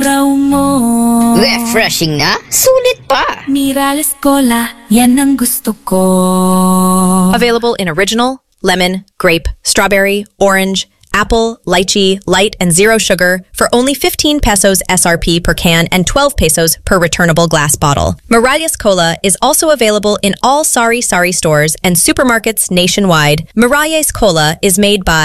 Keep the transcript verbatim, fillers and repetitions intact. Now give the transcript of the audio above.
Raw mo. Refreshing na? Sulit pa! Mirales Cola, yan ang gusto ko. Available in original, lemon, grape, strawberry, orange, apple, lychee, light, and zero sugar for only fifteen pesos S R P per can and twelve pesos per returnable glass bottle. Miralles Cola is also available in all Sari Sari stores and supermarkets nationwide. Miralles Cola is made by